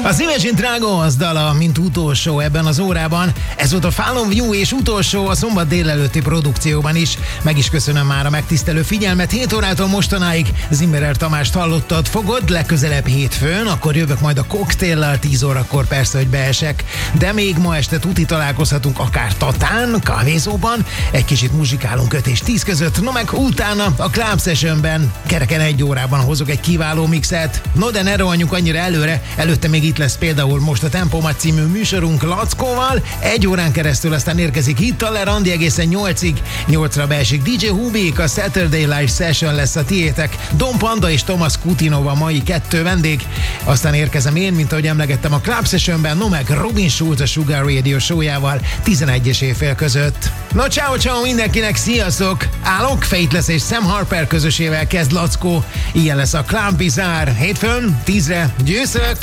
Az Imagine Dragons dala, mint utolsó ebben az órában. Ez volt a Follow You és utolsó a szombat délelőtti produkcióban is. Meg is köszönöm már a megtisztelő figyelmet. 7 órától mostanáig Zimmerer Tamást hallottad. Fogod, legközelebb hétfőn, akkor jövök majd a koktéllal, 10 órakor persze, hogy beesek. De még ma este tuti találkozhatunk akár Tatán, kávézóban. Egy kicsit muzsikálunk 5 és 10 között. No meg utána a Club Sessionben kereken 1 órában hozok egy kiváló mixet. No de ne rohanjunk annyira előre. Előtte még itt lesz például most a Tempomat című műsorunk Lackóval. 1 órán keresztül aztán érkezik Hittaler Andi egészen 8-ig. 8-ra beesik DJ Hubik, a Saturday Live Session lesz a tiétek. Don Panda és Thomas Kutinova mai 2 vendég. Aztán érkezem én, mint ahogy emlegettem a Club Sessionben, no meg Robin Schulz a Sugar Radio show-jával 11 és éjfél között. No ciao mindenkinek, sziasztok! Állok, Faithless és Sam Harper közösével kezd Lackó. Ilyen lesz a Club Bizarre. Hétfőn 10-re győzök!